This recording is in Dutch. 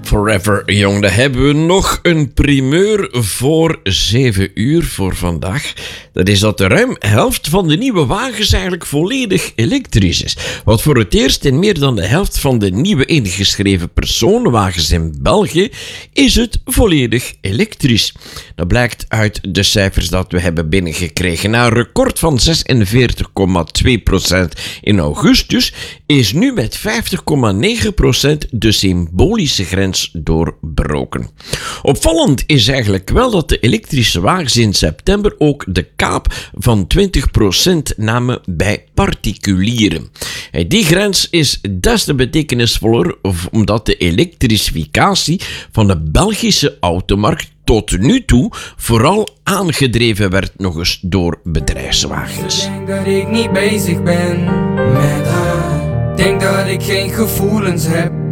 Forever Young, dan hebben we nog een primeur voor 7 uur voor vandaag. Dat is dat de ruim helft van de nieuwe wagens eigenlijk volledig elektrisch is. Want voor het eerst in meer dan de helft van de nieuwe ingeschreven personenwagens in België is het volledig elektrisch. Dat blijkt uit de cijfers dat we hebben binnengekregen. Na een record van 46,2% in augustus is nu met 50,9% de symbolische grens doorbroken. Opvallend is eigenlijk wel dat de elektrische wagens in september ook de kaap van 20% namen bij particulieren. Die grens is des te betekenisvoller omdat de elektrificatie van de Belgische automarkt tot nu toe vooral aangedreven werd nog eens door bedrijfswagens. Ik denk dat ik niet bezig ben met haar. Denk dat ik geen gevoelens heb.